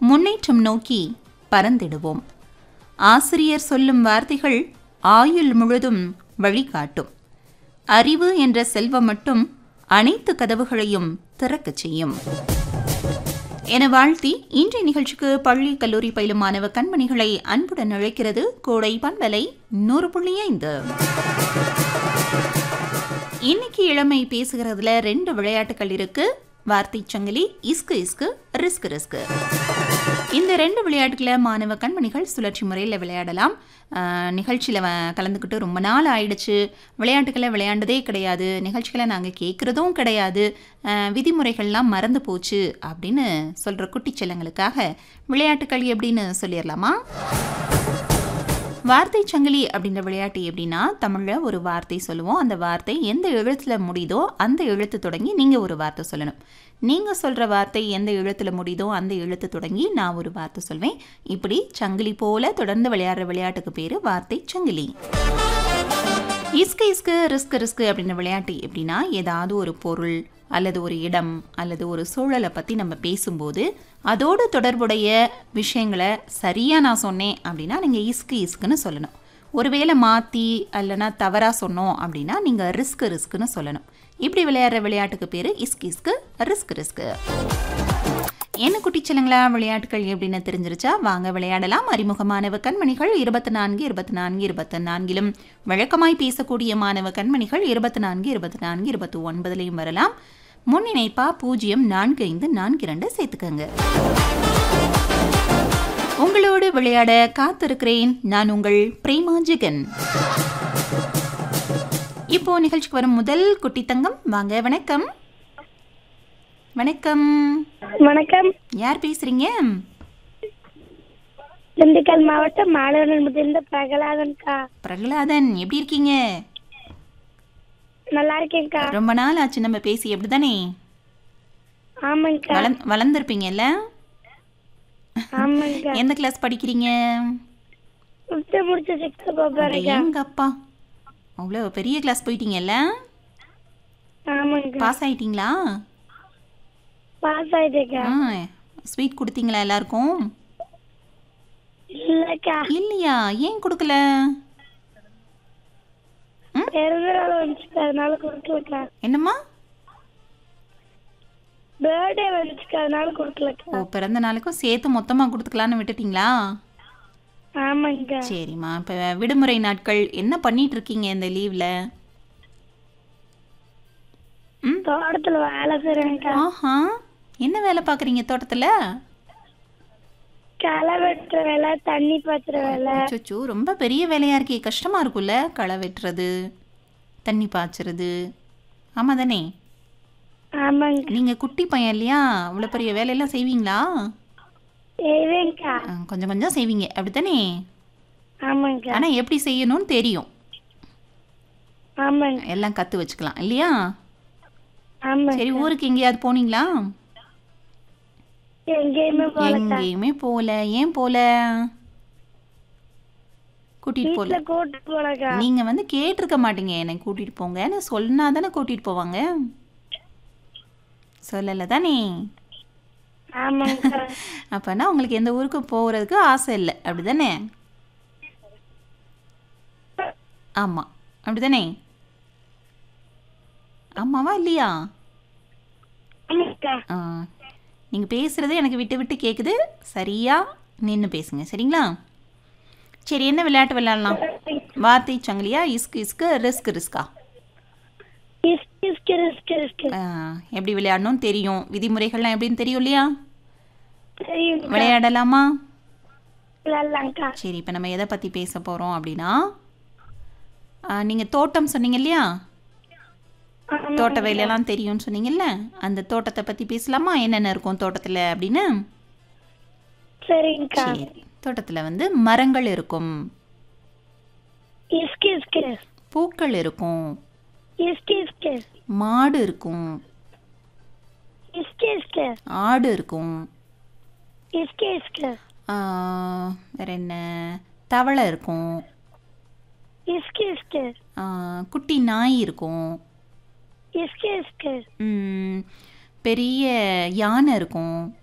முன்னேற்றம் நோக்கி பறந்திடுவோம். ஆசிரியர் சொல்லும் வார்த்தைகள் ஆயுள் முழுதும் வழிகாட்டும். அறிவு என்ற செல்வம் மட்டும் அனைத்து கதவுகளையும் திறக்கச் செய்யும் என வாழ்த்தி இன்றைய நிகழ்ச்சிக்கு பள்ளி கல்லூரி பயிலும் மாணவ கண்மணிகளை அன்புடன் அழைக்கிறது கோடை பண்பலை 100.5. இன்னைக்கு இளமை பேசுகிறதுல 2 விளையாட்டுகள் இருக்கு. வார்த்தை சங்கிலி, இஸ்கு இஸ்கு, ரிஸ்க் ரிஸ்க். இந்த 2 விளையாட்டுகளை மாணவ கண்மணிகள் சுழற்சி முறையில் விளையாடலாம். நிகழ்ச்சியில் கலந்துக்கிட்டு ரொம்ப நாள் ஆயிடுச்சு, விளையாட்டுகளை விளையாண்டதே கிடையாது, நிகழ்ச்சிகளை நாங்கள் கேட்குறதும் கிடையாது, விதிமுறைகள்லாம் மறந்து போச்சு அப்படின்னு சொல்கிற குட்டிச்செல்லங்களுக்காக விளையாட்டுக்கள் எப்படின்னு சொல்லிடலாமா? வார்த்தை சங்கிலி அப்படின்ற விளையாட்டு எப்படின்னா, தமிழில் ஒரு வார்த்தை சொல்லுவோம். அந்த வார்த்தை எந்த எழுத்தில் முடியுதோ அந்த எழுத்து தொடங்கி நீங்கள் ஒரு வார்த்தை சொல்லணும். நீங்கள் சொல்கிற வார்த்தை எந்த எழுத்தில் முடியுதோ அந்த எழுத்து தொடங்கி நான் ஒரு வார்த்தை சொல்வேன். இப்படி சங்கிலி போல தொடர்ந்து விளையாடுற விளையாட்டுக்கு பேர் வார்த்தை சங்கிலி. இஸ்கு இஸ்கு, ரிஸ்க் ரிஸ்க் அப்படின்ற விளையாட்டு எப்படின்னா, ஏதாவது ஒரு பொருள் அல்லது ஒரு இடம் அல்லது ஒரு சூழலை பற்றி நம்ம பேசும்போது அதோடு தொடர்புடைய விஷயங்களை சரியாக நான் சொன்னேன் அப்படின்னா நீங்கள் இஸ்கு இஸ்குன்னு சொல்லணும். ஒருவேளை மாற்றி அல்லனா தவறாக சொன்னோம் அப்படின்னா நீங்கள் ரிஸ்க் ரிஸ்க்குன்னு சொல்லணும். இப்படி விளையாடுற விளையாட்டுக்கு பேர் இஸ்கு இஸ்கு, ரிஸ்க் ரிஸ்க். என்ன குட்டிச்சலங்களா, விளையாட்டுகள் எப்படின்னு தெரிஞ்சிருச்சா? வாங்க விளையாடலாம். அறிமுக மாணவ கண்மணிகள் 24 24 24லும், வழக்கமாய் பேசக்கூடிய மாணவ கண்மணிகள் 24 24 29லையும் வரலாம். முன்னிணைப்பா 045442 சேர்த்துக்கங்க. உங்களோடு விளையாட காத்திருக்கிறேன். நான் உங்கள் பிரேமா ஜெகன். இப்போ நிகழ்ச்சிக்கு வரும் முதல் குட்டி தங்கம். வாங்க. வணக்கம். வணக்கம். வணக்கம். யார் பேசுறீங்க? திண்டுக்கல் மாவட்டம் மாலவனம்பட்டியிலிருந்து பிரகலாதன்க்கா. பிரகலாதன், எப்படி இருக்கீங்க? நல்லா இருக்கேன்க்கா. ரொம்ப நாள் ஆச்சு நம்ம பேசி, எப்படிதானே? ஆமாங்கக்கா. வளர்ந்துருப்பீங்கல்ல? ஆமாங்கக்கா. எந்த கிளாஸ் படிக்கிறீங்க? முடிச்ச 6th போறேன்க்கா. எங்க அப்பா, அவ்வளோ பெரிய கிளாஸ் போயிட்டீங்கல்ல? ஆமாங்கக்கா. பாஸ் ஆயிட்டீங்களா? பாஸ் ஆயிட்டேன்க்கா. ஸ்வீட் கொடுத்தீங்களா எல்லாருக்கும்? இல்லக்கா. இல்லையா? ஏன் கொடுக்கல? பிறந்தநாள் வந்துச்சுக்கா, அதனால கொடுக்கலக்கா. என்னம்மா? பர்த்டே வந்துச்சுக்கா, அதனால கொடுக்கலக்கா. ஓ, பிறந்த நாளுக்கும் சேர்த்து மொத்தமாக கொடுத்துக்கலான்னு விட்டுட்டீங்களா? ஆமாங்கக்கா. சரிம்மா. இப்போ விடுமுறை நாட்கள் என்ன பண்ணிட்டு இருக்கீங்க இந்த லீவ்ல? தோட்டத்துல வேலை செய்றேன்க்கா. ஆஹா, என்ன வேலை பார்க்குறீங்க தோட்டத்தில்? களை வெட்டுற வேலை, தண்ணி பாய்ச்சுற வேலை. அச்சோ, ரொம்ப பெரிய வேலையாக இருக்கே. கஷ்டமாக இருக்கும்ல, களை வெட்டுறது, தண்ணி பாய்ச்சறது. ஆமாம் தானே? ஆமாங்க. நீங்கள் குட்டி பையன் இல்லையா? அவ்வளோ பெரிய வேலையெல்லாம் செய்வீங்களா? செய்வேன்க்கா. கொஞ்சம் கொஞ்சம் செய்வீங்க, அப்படித்தானே? ஆமாங்க. ஆனால் எப்படி செய்யணும்னு தெரியும். ஆமாங்க. எல்லாம் கற்று வச்சுக்கலாம் இல்லையா? ஆமாங்க. சரி, ஊருக்கு எங்கேயாவது போனீங்களா? எங்கேயுமே போகலக்கா. எங்கேயுமே போகல. ஏன் போகல? கூட்டிகிட்டு போகல. வீட்டுல கூட்டு போலக்கா. நீங்கள் வந்து கேட்டிருக்க மாட்டீங்க, என்னை கூட்டிகிட்டு போங்கன்னு. சொன்னா தானே கூட்டிகிட்டு போவாங்க. சொல்லலை தானே? ஆமாங்க. அப்போனா உங்களுக்கு எந்த ஊருக்கு போகிறதுக்கு ஆசை இல்லை, அப்படி தானே? ஆமாம், அப்படி தானே? ஆமாவா இல்லையா? ஆமாக்கா. நீங்கள் பேசுகிறது எனக்கு விட்டு விட்டு கேட்குது. சரியாக நின்று பேசுங்க, சரிங்களா? சரி, என்ன விளையாட்டு விளையாடலாம்? வார்த்தை சங்கிலியா, இஸ்கு இஸ்கு, ரிஸ்க் ரிஸ்கா? எப்படி விளையாடணும்னு தெரியும், விதிமுறைகள்லாம் எப்படின்னு தெரியும் இல்லையா? விளையாடலாமா? சரி, இப்போ நம்ம எதை பற்றி பேச போகிறோம் அப்படின்னா, நீங்கள் தோட்டம் சொன்னீங்க இல்லையா? தோட்ட வேலையெல்லாம் தெரியும்னு சொன்னீங்கல்ல, அந்த தோட்டத்தை பற்றி பேசலாமா? என்னென்ன இருக்கும் தோட்டத்தில் அப்படின்னு? சரிங்கக்கா. சரி, தோட்டத்தில் வந்து மரங்கள் இருக்கும், பூக்கள் இருக்கும், மாடு இருக்கும், ஆடு இருக்கும், வேற என்ன, தவளை இருக்கும், குட்டி நாய் இருக்கும், பெரிய யானை இருக்கும்,